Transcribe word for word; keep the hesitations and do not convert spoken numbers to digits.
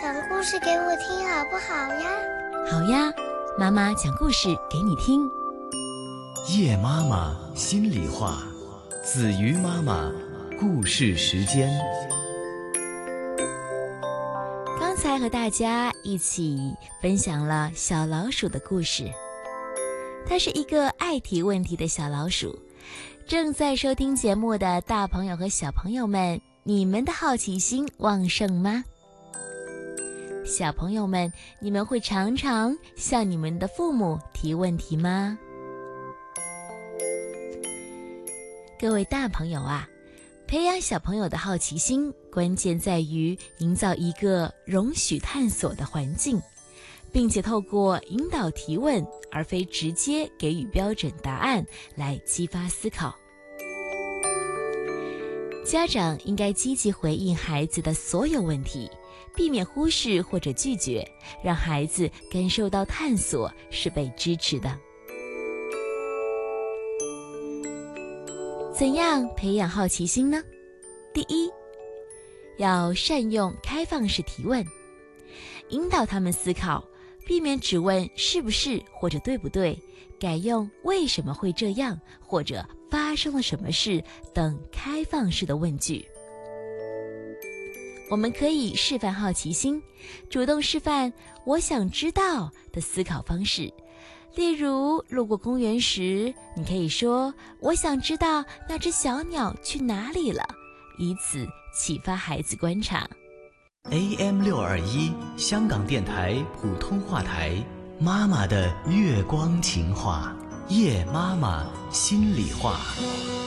讲故事给我听好不好呀？ 好呀，妈妈讲故事给你听。 叶妈妈心里话，子瑜妈妈故事时间。 刚才和大家一起分享了小老鼠的故事，它是一个爱提问题的小老鼠。正在收听节目的大朋友和小朋友们，你们的好奇心旺盛吗？小朋友们，你们会常常向你们的父母提问题吗？各位大朋友啊，培养小朋友的好奇心，关键在于营造一个容许探索的环境，并且透过引导提问，而非直接给予标准答案来激发思考。家长应该积极回应孩子的所有问题，避免忽视或者拒绝，让孩子感受到探索是被支持的。怎样培养好奇心呢？第一，要善用开放式提问，引导他们思考，避免只问是不是或者对不对，改用为什么会这样或者发生了什么事等开放式的问句。我们可以示范好奇心，主动示范我想知道的思考方式。例如，路过公园时，你可以说我想知道那只小鸟去哪里了，以此启发孩子观察。 A M 六二一 香港电台普通话台，妈妈的月光情话，叶妈妈心里话。